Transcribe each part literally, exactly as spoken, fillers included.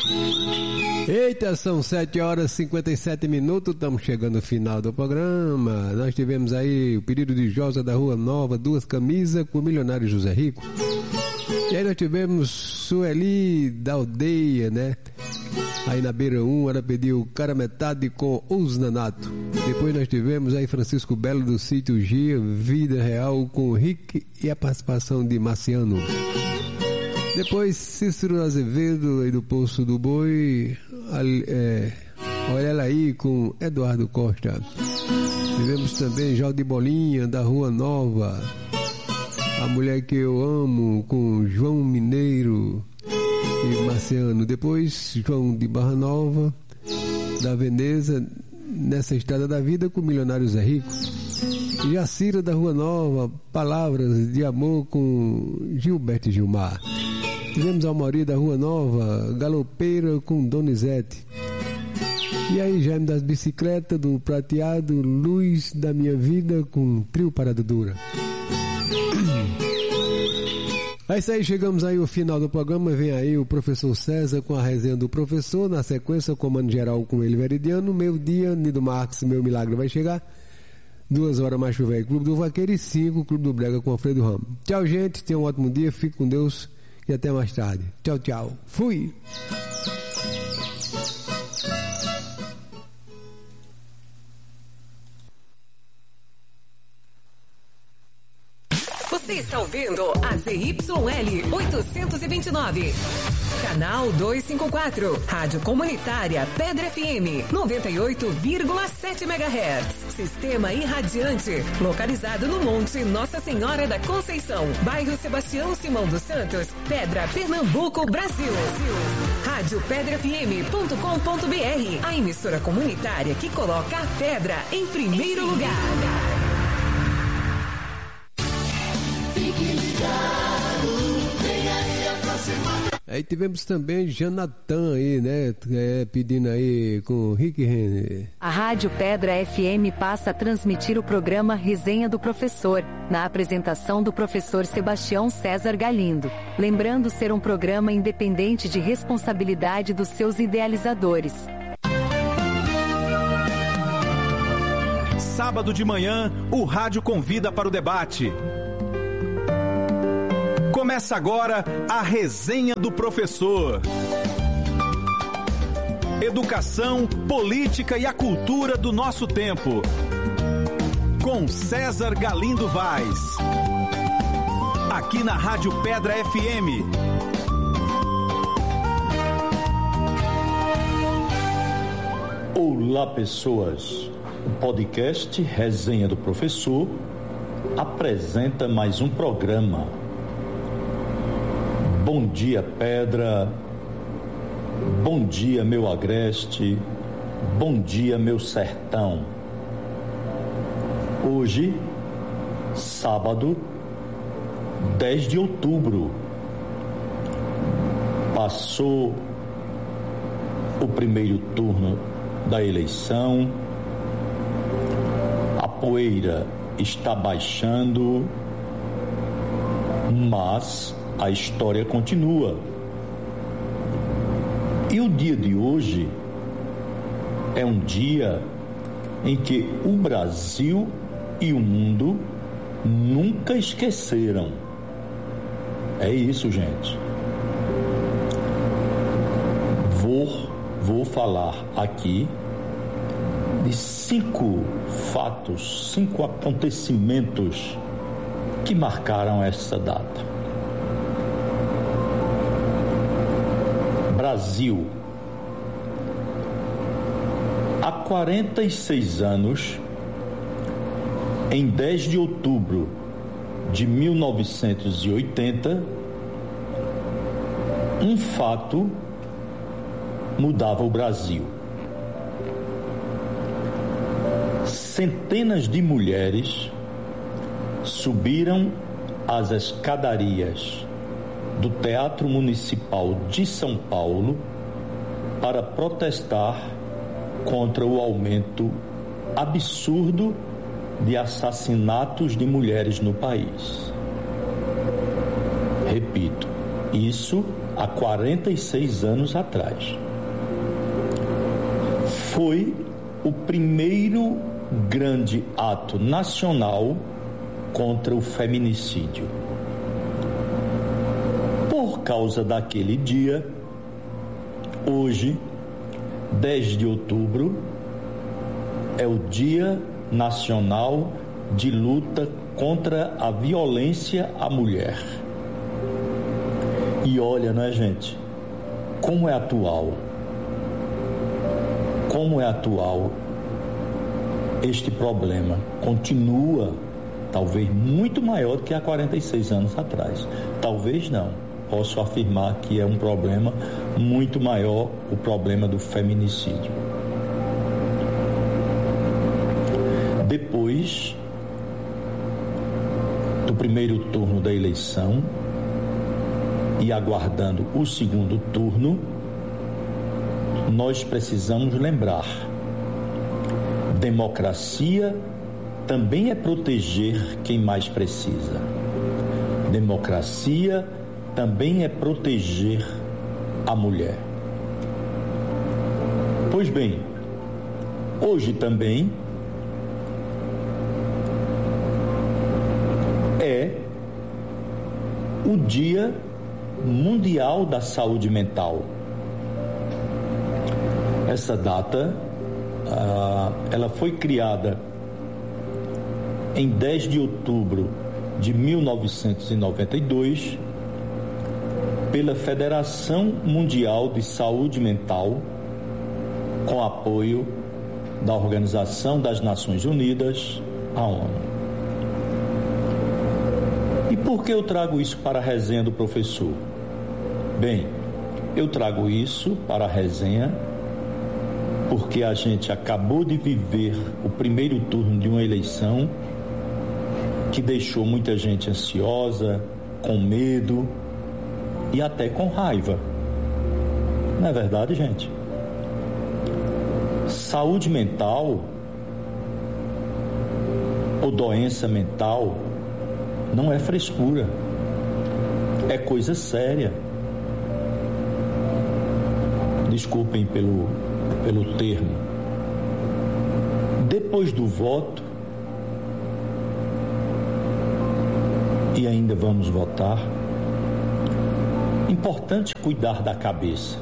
Eita, são sete horas e cinquenta e sete minutos, estamos chegando ao final do programa. Nós tivemos aí o pedido de Josa da Rua Nova, duas camisas com o milionário José Rico. E aí nós tivemos Sueli da Aldeia, né? Aí na Beira um, ela pediu cara metade com Usnanato. Depois nós tivemos aí Francisco Belo do Sítio Gia, Vida Real com Rick e a participação de Marciano. Depois Cícero Azevedo aí do Poço do Boi, é, olha ela aí com Eduardo Costa. Tivemos também Jaldi Bolinha da Rua Nova, A Mulher Que Eu Amo com João Mineiro e Marciano. Depois João de Barra Nova da Veneza, Nessa Estrada da Vida com o milionário Zé Rico. Jacira da Rua Nova, Palavras de Amor com Gilberto e Gilmar. Tivemos Almauri da Rua Nova, Galopeira com Donizete. E aí Jaime das Bicicletas, do Prateado, Luz da Minha Vida com Trio Parada Dura. É isso aí, chegamos aí ao final do programa. Vem aí o professor César com a resenha do professor. Na sequência, o comando geral com ele, Veridiano. Meio-dia, Nido Marques, Meu Milagre vai chegar. Duas horas mais chuveiro, Clube do Vaqueiro. E cinco, Clube do Brega com Alfredo Ramos. Tchau, gente. Tenham um ótimo dia. Fique com Deus. E até mais tarde. Tchau, tchau. Fui! Você está ouvindo a Z Y L oitocentos e vinte e nove. Canal duzentos e cinquenta e quatro. Rádio Comunitária Pedra F M noventa e oito vírgula sete megahertz. Sistema irradiante. Localizado no Monte Nossa Senhora da Conceição. Bairro Sebastião Simão dos Santos. Pedra, Pernambuco, Brasil. Rádio pedra f m ponto com ponto b r. A emissora comunitária que coloca a pedra em primeiro lugar. Aí tivemos também Janatan aí, né? É, pedindo aí com Rick Renner. A Rádio Pedra F M passa a transmitir o programa Resenha do Professor, na apresentação do professor Sebastião César Galindo. Lembrando ser um programa independente de responsabilidade dos seus idealizadores. Sábado de manhã, o rádio convida para o debate. Começa agora a Resenha do Professor. Educação, política e a cultura do nosso tempo. Com César Galindo Vaz. Aqui na Rádio Pedra F M. Olá, pessoas. O podcast Resenha do Professor apresenta mais um programa. Bom dia, Pedra. Bom dia, meu Agreste. Bom dia, meu Sertão. Hoje, sábado, dez de outubro, passou o primeiro turno da eleição. A poeira está baixando, mas a história continua. E o dia de hoje é um dia em que o Brasil e o mundo nunca esqueceram. É isso, gente. Vou, vou falar aqui de cinco fatos, cinco acontecimentos que marcaram essa data. Brasil. Há quarenta e seis anos, em dez de outubro de mil novecentos e oitenta, um fato mudava o Brasil. Centenas de mulheres subiram as escadarias do Teatro Municipal de São Paulo para protestar contra o aumento absurdo de assassinatos de mulheres no país. Repito, isso há quarenta e seis anos atrás. Foi o primeiro grande ato nacional contra o feminicídio. Por causa daquele dia, hoje, dez de outubro, é o Dia Nacional de Luta contra a Violência à Mulher. E olha, né, gente, como é atual, como é atual este problema. Continua, talvez, muito maior do que há quarenta e seis anos atrás. Talvez não. Posso afirmar que é um problema muito maior, o problema do feminicídio. Depois do primeiro turno da eleição e aguardando o segundo turno, nós precisamos lembrar: democracia também é proteger quem mais precisa. Democracia também é proteger a mulher. Pois bem, hoje também é o Dia Mundial da Saúde Mental. Essa data, ah, ela foi criada em dez de outubro de mil novecentos e noventa e dois pela Federação Mundial de Saúde Mental, com apoio da Organização das Nações Unidas, a ONU. E por que eu trago isso para a resenha do professor? Bem, eu trago isso para a resenha porque a gente acabou de viver o primeiro turno de uma eleição que deixou muita gente ansiosa, com medo e até com raiva. Não é verdade, gente? Saúde mental ou doença mental não é frescura, é coisa séria. Desculpem pelo, pelo termo. Depois do voto, e ainda vamos votar, importante cuidar da cabeça.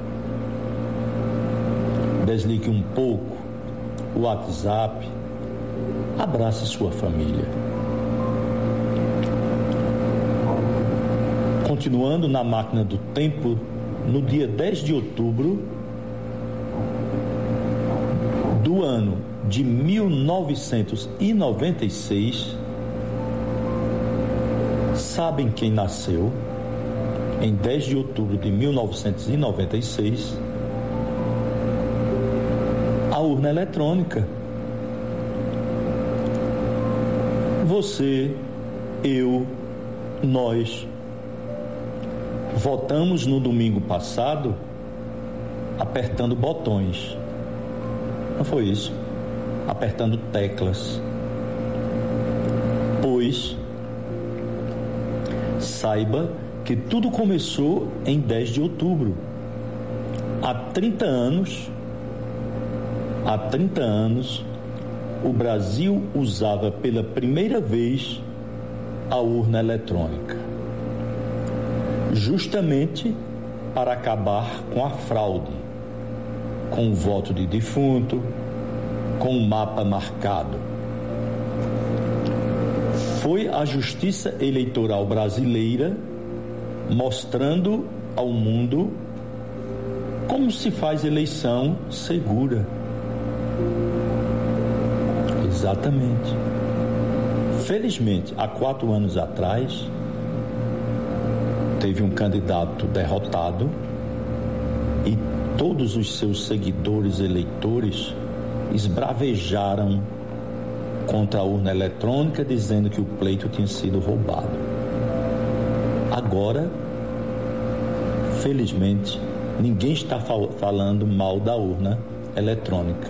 Desligue um pouco o WhatsApp, abrace sua família. Continuando na máquina do tempo, no dia dez de outubro do ano de mil novecentos e noventa e seis, sabem quem nasceu? Em dez de outubro de mil novecentos e noventa e seis, a urna eletrônica. Você, eu, nós votamos no domingo passado apertando botões. Não foi isso? Apertando teclas. Pois saiba que tudo começou em dez de outubro. Há trinta anos, há trinta anos, o Brasil usava pela primeira vez a urna eletrônica, justamente para acabar com a fraude, com o voto de defunto, com o mapa marcado. Foi a Justiça Eleitoral brasileira mostrando ao mundo como se faz eleição segura. Exatamente. Felizmente, há quatro anos atrás, teve um candidato derrotado e todos os seus seguidores eleitores esbravejaram contra a urna eletrônica, dizendo que o pleito tinha sido roubado. Agora, felizmente, ninguém está fal- falando mal da urna eletrônica.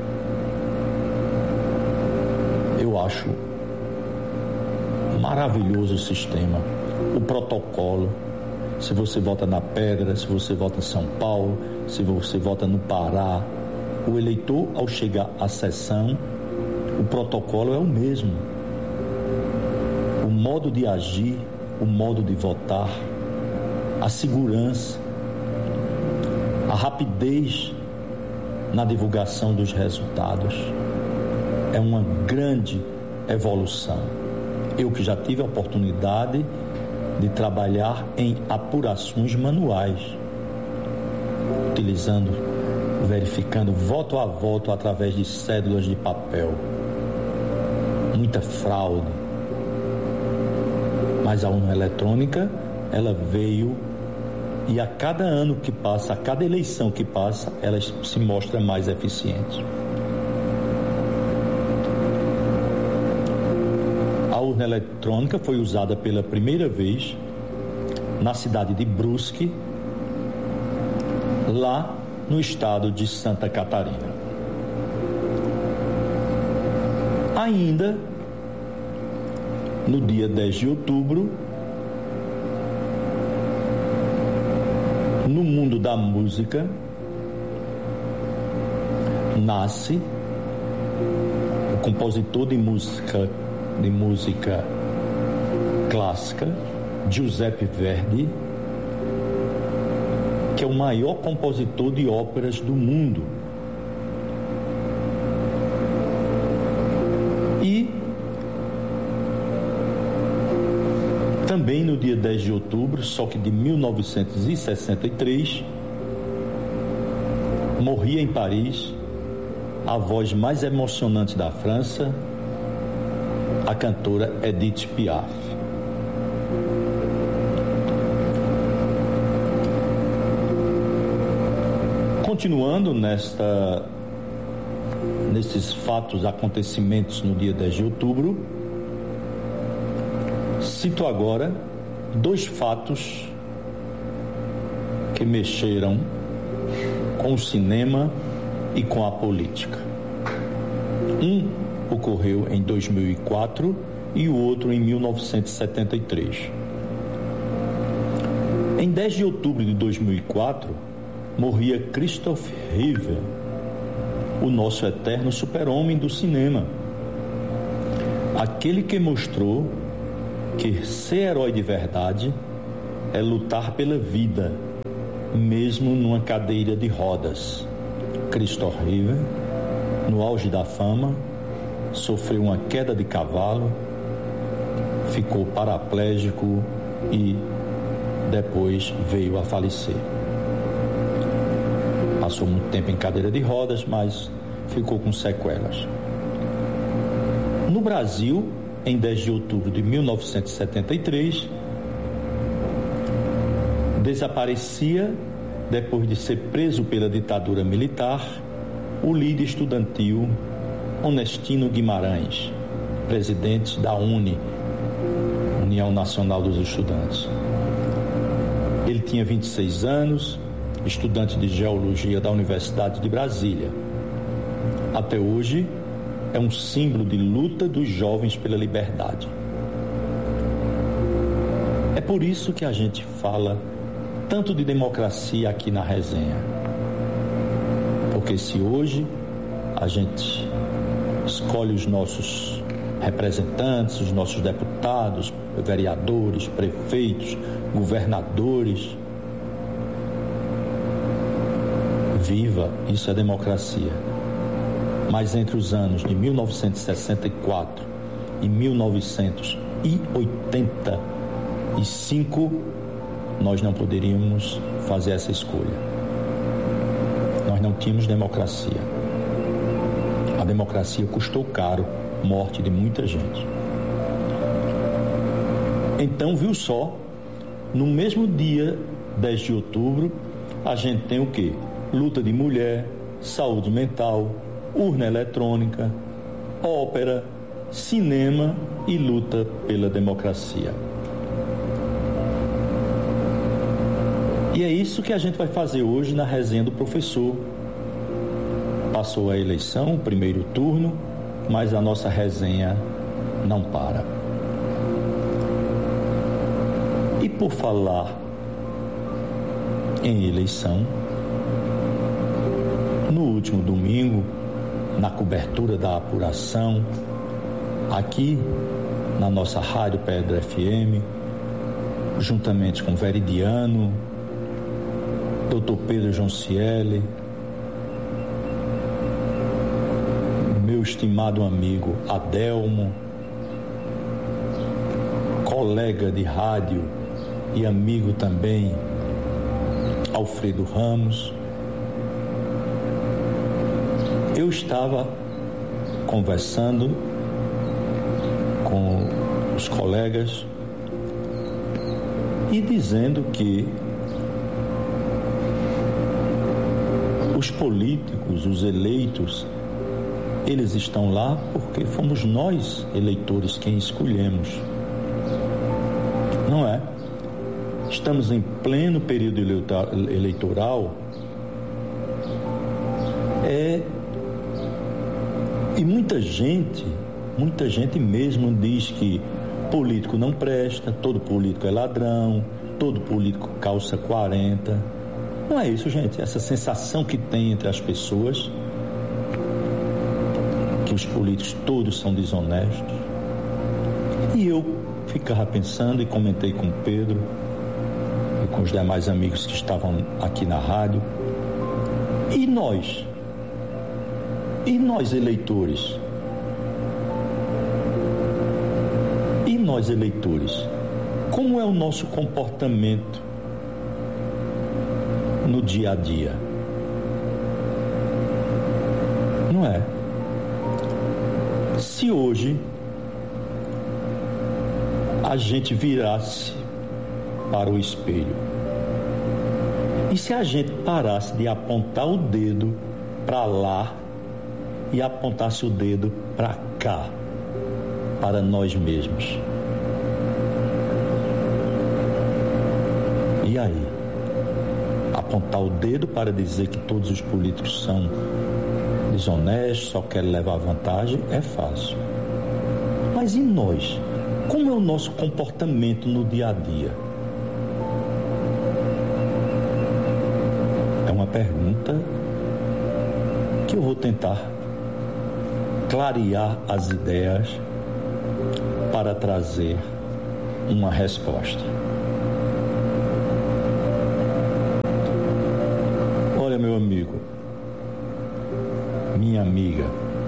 Eu acho maravilhoso o sistema, o protocolo, se você vota na Pedra, se você vota em São Paulo, se você vota no Pará, o eleitor, ao chegar à sessão, o protocolo é o mesmo. O modo de agir, o modo de votar, a segurança, a rapidez na divulgação dos resultados é uma grande evolução. Eu que já tive a oportunidade de trabalhar em apurações manuais, utilizando, verificando voto a voto através de cédulas de papel. Muita fraude. Mas a urna eletrônica, ela veio e a cada ano que passa, a cada eleição que passa, ela se mostra mais eficiente. A urna eletrônica foi usada pela primeira vez na cidade de Brusque, lá no estado de Santa Catarina. Ainda no dia dez de outubro, no mundo da música, nasce o compositor de música de música clássica, Giuseppe Verdi, que é o maior compositor de óperas do mundo. E também no dia dez de outubro, só que de mil novecentos e sessenta e três, morria em Paris a voz mais emocionante da França, a cantora Edith Piaf. Continuando nesta, nesses fatos, acontecimentos no dia dez de outubro, cito agora dois fatos que mexeram com o cinema e com a política. Um ocorreu em dois mil e quatro e o outro em mil novecentos e setenta e três. Em dez de outubro de dois mil e quatro, morria Christopher Reeve, o nosso eterno super-homem do cinema. Aquele que mostrou que ser herói de verdade é lutar pela vida, mesmo numa cadeira de rodas. Christopher Reeve, no auge da fama, sofreu uma queda de cavalo, ficou paraplégico e depois veio a falecer. Passou muito tempo em cadeira de rodas, mas ficou com sequelas. No Brasil, em dez de outubro de mil novecentos e setenta e três, desaparecia, depois de ser preso pela ditadura militar, o líder estudantil Onestino Guimarães, presidente da U N E, União Nacional dos Estudantes. Ele tinha vinte e seis anos, estudante de geologia da Universidade de Brasília. Até hoje, é um símbolo de luta dos jovens pela liberdade. É por isso que a gente fala tanto de democracia aqui na resenha. Porque se hoje a gente escolhe os nossos representantes, os nossos deputados, vereadores, prefeitos, governadores, viva, isso é democracia. Mas entre os anos de mil novecentos e sessenta e quatro e mil novecentos e oitenta e cinco, nós não poderíamos fazer essa escolha. Nós não tínhamos democracia. A democracia custou caro, morte de muita gente. Então, viu só, no mesmo dia, dez de outubro, a gente tem o quê? Luta de mulher, saúde mental, urna eletrônica, ópera, cinema e luta pela democracia. E é isso que a gente vai fazer hoje na resenha do professor. Passou a eleição, o primeiro turno, mas a nossa resenha não para. E por falar em eleição. No último domingo, na cobertura da apuração, aqui na nossa Rádio Pedra F M, juntamente com Veridiano, doutor Pedro Jonciele, meu estimado amigo Adelmo, colega de rádio e amigo também Alfredo Ramos, eu estava conversando com os colegas e dizendo que os políticos, os eleitos, eles estão lá porque fomos nós, eleitores, quem escolhemos. Não é? Estamos em pleno período eleitoral. É, e muita gente, muita gente mesmo diz que político não presta, todo político é ladrão, todo político calça quarenta. Não é isso, gente. Essa sensação que tem entre as pessoas, que os políticos todos são desonestos. E eu ficava pensando e comentei com o Pedro e com os demais amigos que estavam aqui na rádio. E nós? E nós, eleitores? E nós, eleitores? Como é o nosso comportamento no dia a dia? Não é? Se hoje a gente virasse para o espelho e se a gente parasse de apontar o dedo para lá e apontasse o dedo para cá, para nós mesmos, e aí? Apontar o dedo para dizer que todos os políticos são desonestos, só querem levar vantagem, é fácil. Mas e nós? Como é o nosso comportamento no dia a dia? É uma pergunta que eu vou tentar clarear as ideias para trazer uma resposta. Olha, meu amigo, minha amiga,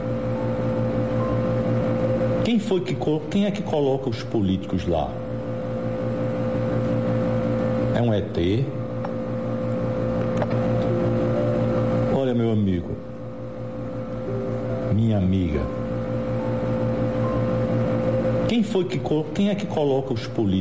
quem foi que quem é que coloca os políticos lá? É um E T? Olha, meu amigo, minha amiga, quem foi que quem é que coloca os políticos?